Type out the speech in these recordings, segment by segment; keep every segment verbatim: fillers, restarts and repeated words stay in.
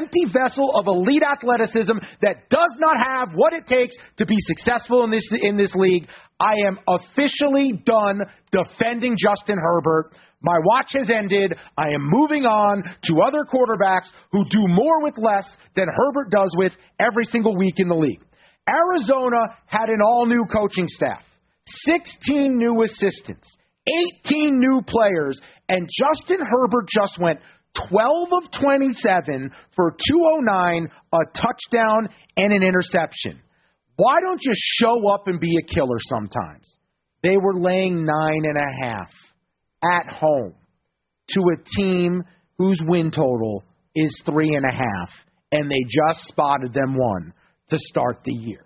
empty vessel of elite athleticism that does not have what it takes to be successful in this in this league. I am officially done defending Justin Herbert. My watch has ended. I am moving on to other quarterbacks who do more with less than Herbert does with every single week in the league. Arizona had an all-new coaching staff, sixteen new assistants, eighteen new players, and Justin Herbert just went twelve of twenty-seven for two oh nine, a touchdown, and an interception. Why don't you show up and be a killer sometimes? They were laying nine and a half at home to a team whose win total is three and a half, and they just spotted them one to start the year.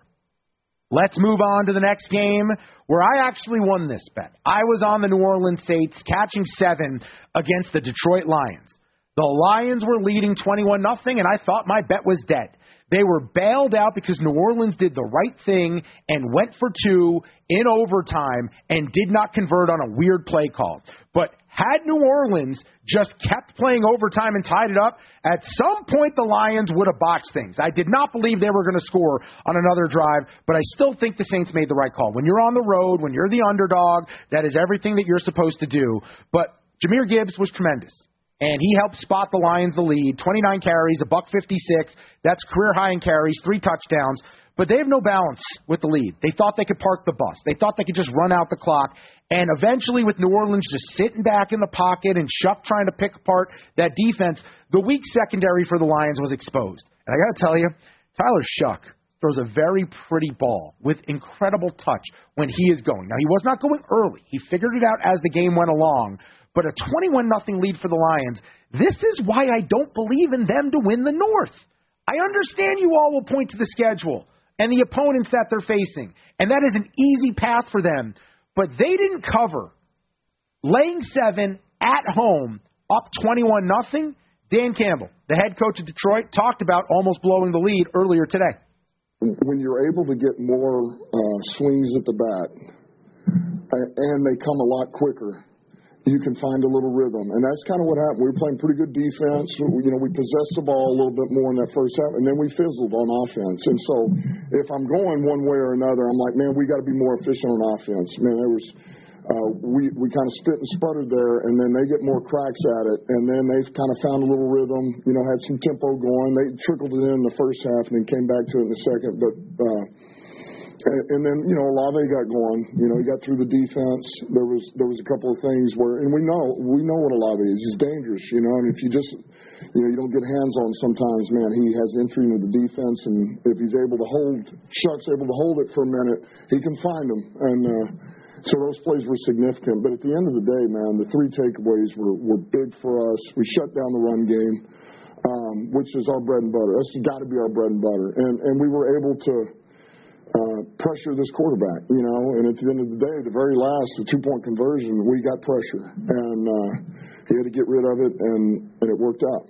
Let's move on to the next game where I actually won this bet. I was on the New Orleans Saints catching seven against the Detroit Lions. The Lions were leading twenty-one nothing, and I thought my bet was dead. They were bailed out because New Orleans did the right thing and went for two in overtime and did not convert on a weird play call. But had New Orleans just kept playing overtime and tied it up, at some point the Lions would have botched things. I did not believe they were going to score on another drive, but I still think the Saints made the right call. When you're on the road, when you're the underdog, that is everything that you're supposed to do. But Jahmyr Gibbs was tremendous. And he helped spot the Lions the lead. twenty-nine carries, a buck fifty-six. That's career high in carries, three touchdowns. But they have no balance with the lead. They thought they could park the bus. They thought they could just run out the clock. And eventually, with New Orleans just sitting back in the pocket and Shuck trying to pick apart that defense, the weak secondary for the Lions was exposed. And I got to tell you, Tyler Shuck throws a very pretty ball with incredible touch when he is going. Now, he was not going early. He figured it out as the game went along. But a twenty-one nothing lead for the Lions, this is why I don't believe in them to win the North. I understand you all will point to the schedule and the opponents that they're facing, and that is an easy path for them. But they didn't cover. Laying seven at home, up twenty-one nothing. Dan Campbell, the head coach of Detroit, talked about almost blowing the lead earlier today. When you're able to get more uh, swings at the bat, and they come a lot quicker, you can find a little rhythm. And that's kind of what happened. We were playing pretty good defense. You know, we possessed the ball a little bit more in that first half, and then we fizzled on offense. And so if I'm going one way or another, I'm like, man, we got to be more efficient on offense. Man, there was uh, we, we kind of spit and sputtered there, and then they get more cracks at it, and then they've kind of found a little rhythm, you know, had some tempo going. They trickled it in the first half and then came back to it in the second. But uh And then, you know, Olave got going. You know, he got through the defense. There was there was a couple of things where, and we know we know what Olave is. He's dangerous, you know. And if you just, you know, you don't get hands on sometimes, man, he has entry into the defense. And if he's able to hold, Shuck's able to hold it for a minute, he can find him. And uh, so those plays were significant. But at the end of the day, man, the three takeaways were, were big for us. We shut down the run game, um, which is our bread and butter. That's got to be our bread and butter. And and we were able to Uh, pressure this quarterback, you know, and at the end of the day, the very last, the two-point conversion, we got pressure, and uh, he had to get rid of it, and, and it worked out.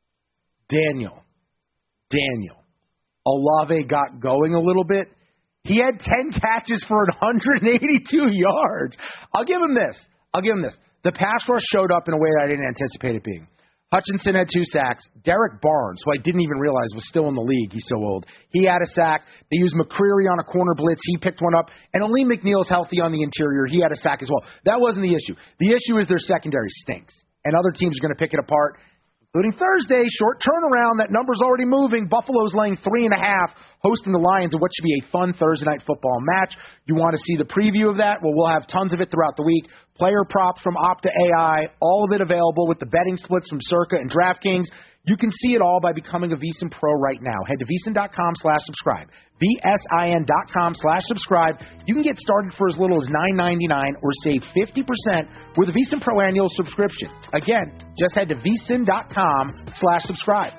Daniel, Daniel, Olave got going a little bit. He had ten catches for one hundred eighty-two yards. I'll give him this. I'll give him this. The pass rush showed up in a way that I didn't anticipate it being. Hutchinson had two sacks. Derek Barnes, who I didn't even realize was still in the league, he's so old, he had a sack. They used McCreary on a corner blitz. He picked one up. And Aleem McNeil's healthy on the interior. He had a sack as well. That wasn't the issue. The issue is their secondary stinks. And other teams are going to pick it apart, including Thursday. Short turnaround. That number's already moving. Buffalo's laying three and a half, hosting the Lions in what should be a fun Thursday night football match. You want to see the preview of that? Well, we'll have tons of it throughout the week. Player props from Opta A I, all of it available with the betting splits from Circa and DraftKings. You can see it all by becoming a VSiN Pro right now. Head to VSiN.com slash subscribe. V-S-I-N.com slash subscribe. You can get started for as little as nine ninety-nine or save fifty percent with a VSiN Pro annual subscription. Again, just head to VSiN.com slash subscribe.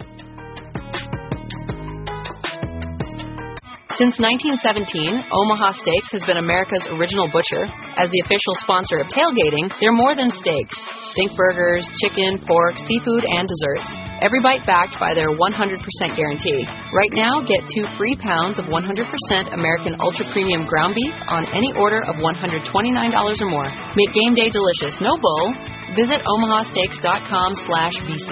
Since nineteen seventeen, Omaha Steaks has been America's original butcher. As the official sponsor of tailgating, they're more than steaks. Think burgers, chicken, pork, seafood, and desserts. Every bite backed by their one hundred percent guarantee. Right now, get two free pounds of one hundred percent American Ultra Premium ground beef on any order of one hundred twenty-nine dollars or more. Make game day delicious, no bull. Visit omaha steaks dot com slash V S I N.